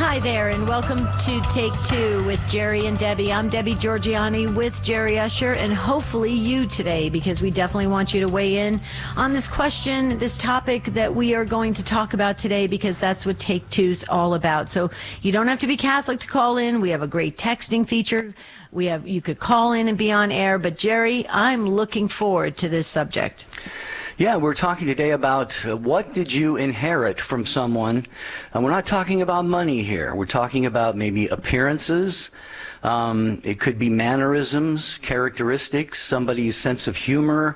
Hi there, and welcome to Take Two with Jerry and Debbie. I'm Debbie Georgiani with Jerry Usher, and hopefully you today, because we definitely want you to weigh in on this question, this topic that we are going to talk about today, because that's what Take Two's all about. So you don't have to be Catholic to call in. We have a great texting feature. You could call in and be on air. But Jerry, I'm looking forward to this subject. Yeah, we're talking today about what did you inherit from someone. And we're not talking about money here. We're talking about maybe appearances. It could be mannerisms, characteristics, somebody's sense of humor,